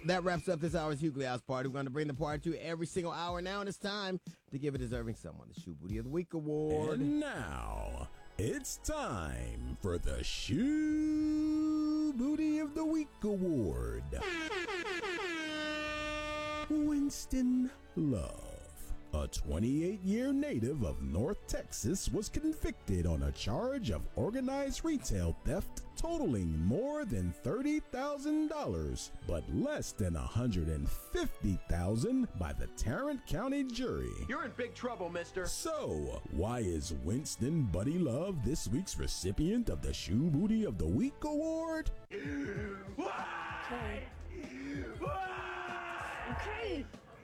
that wraps up this hour's Hughley House Party. We're going to bring the party to you every single hour now, and it's time to give a deserving someone the Shoe Booty of the Week award. And now, it's time for the Shoe Booty of the Week award. Winston Love, a 28-year native of North Texas, was convicted on a charge of organized retail theft totaling more than $30,000, but less than $150,000 by the Tarrant County jury. You're in big trouble, mister. So, why is Winston Buddy Love this week's recipient of the Shoe Booty of the Week award? Why? Okay.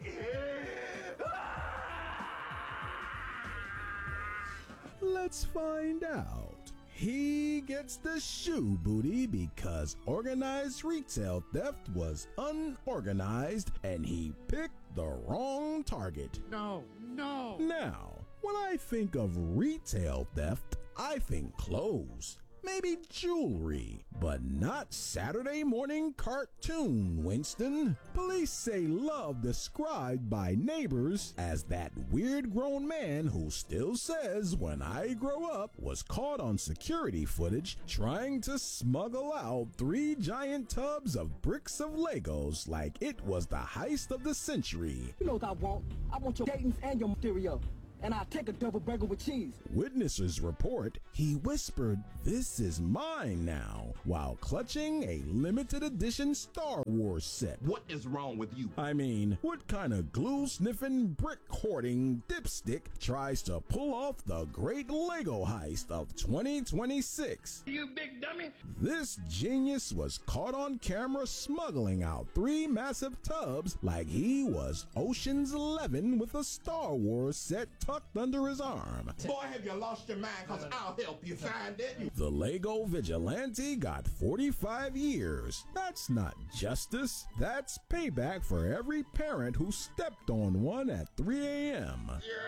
Let's find out. He gets the shoe booty because organized retail theft was unorganized and he picked the wrong target. No. Now, when I think of retail theft, I think clothes. Maybe jewelry, but not Saturday morning cartoon, Winston. Police say Love, described by neighbors as that weird grown man who still says when I grow up, was caught on security footage trying to smuggle out 3 giant tubs of bricks of Legos like it was the heist of the century. You know what I want? I want your Dayton's and your material. And I'll take a double burger with cheese. Witnesses report he whispered, "This is mine now," while clutching a limited edition Star Wars set. What is wrong with you? I mean, what kind of glue-sniffing, brick-hoarding dipstick tries to pull off the great Lego heist of 2026? You big dummy. This genius was caught on camera smuggling out 3 massive tubs like he was Ocean's 11 with a Star Wars set tucked under his arm. Boy, have you lost your mind, because I'll help you find it. The Lego vigilante got 45 years. That's not justice. That's payback for every parent who stepped on one at 3 a.m.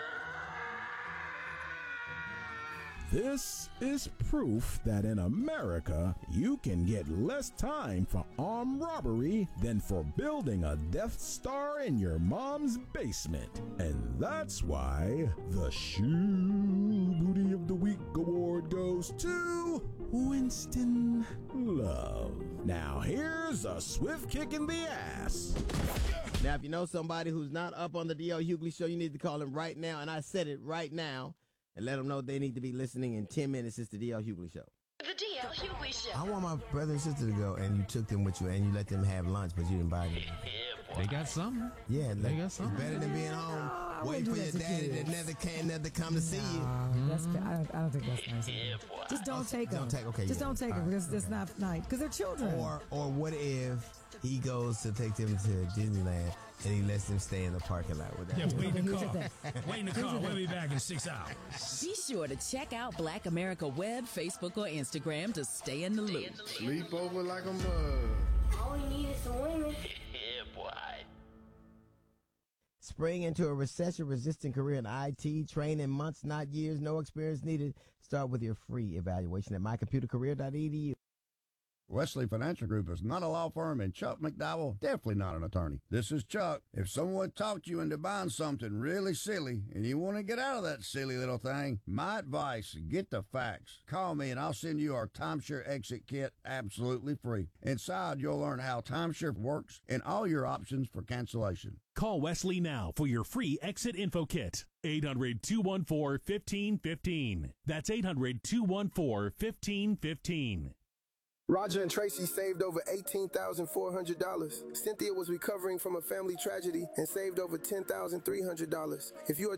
This is proof that in America, you can get less time for armed robbery than for building a Death Star in your mom's basement. And that's why the Shoe Booty of the Week award goes to Winston Love. Now here's a swift kick in the ass. Now, if you know somebody who's not up on the D.L. Hughley Show, you need to call him right now, and I said it right now, and let them know they need to be listening in 10 minutes. It's the D.L. Hughley Show. The D.L. Hughley Show. I want my brother and sister to go, and you took them with you, and you let them have lunch, but you didn't buy them. They got something. Yeah, They got something. It's better than being home, waiting for your daddy that never come to see you. That's I don't think that's nice. Just don't take them. Don't take them because it's not nice. Because they're children. Or what if he goes to take them to Disneyland and he lets them stay in the parking lot with that? Yeah, wait in the car. Wait in the car. We'll be back in 6 hours. Be sure to check out Black America Web, Facebook, or Instagram to stay in the loop. Sleep over like a mug. All we need is some women. Yeah, boy. Spring into a recession-resistant career in IT, train in months, not years, no experience needed. Start with your free evaluation at mycomputercareer.edu. Wesley Financial Group is not a law firm, and Chuck McDowell, definitely not an attorney. This is Chuck. If someone talked you into buying something really silly and you want to get out of that silly little thing, my advice, get the facts. Call me and I'll send you our timeshare exit kit absolutely free. Inside, you'll learn how timeshare works and all your options for cancellation. Call Wesley now for your free exit info kit. 800-214-1515. That's 800-214-1515. Roger and Tracy saved over $18,400. Cynthia was recovering from a family tragedy and saved over $10,300. If you are